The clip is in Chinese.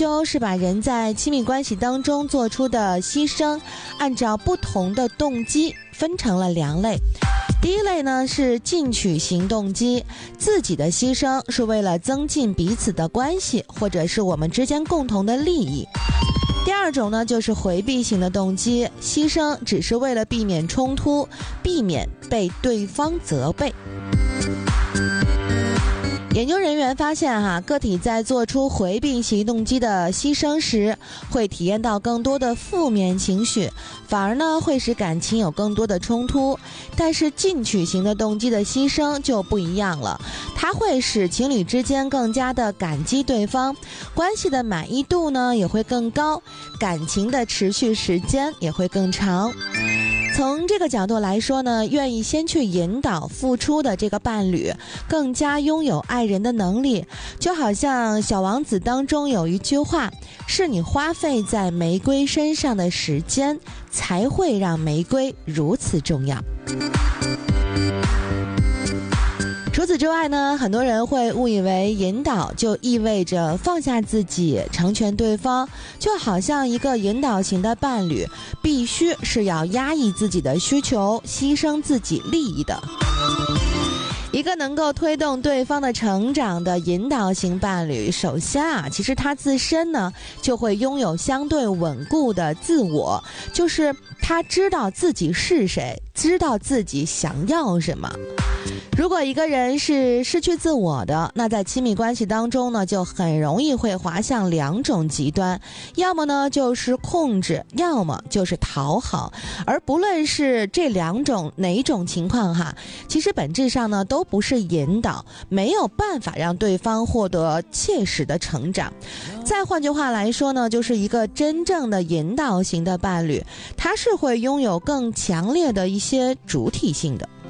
究是把人在亲密关系当中做出的牺牲，按照不同的动机分成了2类。第一类呢是进取型动机，自己的牺牲是为了增进彼此的关系，或者是我们之间共同的利益。第二种呢就是回避型的动机，牺牲只是为了避免冲突，避免被对方责备。研究人员发现个体在做出回避型动机的牺牲时，会体验到更多的负面情绪，反而呢会使感情有更多的冲突。但是进取型的动机的牺牲就不一样了，它会使情侣之间更加的感激对方，关系的满意度呢也会更高，感情的持续时间也会更长。从这个角度来说呢，愿意先去引导付出的这个伴侣更加拥有爱人的能力。就好像《小王子》当中有一句话，是你花费在玫瑰身上的时间才会让玫瑰如此重要。除此之外呢，很多人会误以为引导就意味着放下自己，成全对方，就好像一个引导型的伴侣必须是要压抑自己的需求，牺牲自己利益的。一个能够推动对方的成长的引导型伴侣，首先其实他自身呢就会拥有相对稳固的自我，就是他知道自己是谁，知道自己想要什么。如果一个人是失去自我的，那在亲密关系当中呢，就很容易会滑向2种极端，要么呢就是控制，要么就是讨好。而不论是这2种哪种情况其实本质上呢都不是引导，没有办法让对方获得切实的成长。再换句话来说呢，就是一个真正的引导型的伴侣，他是会拥有更强烈的一些主体性的。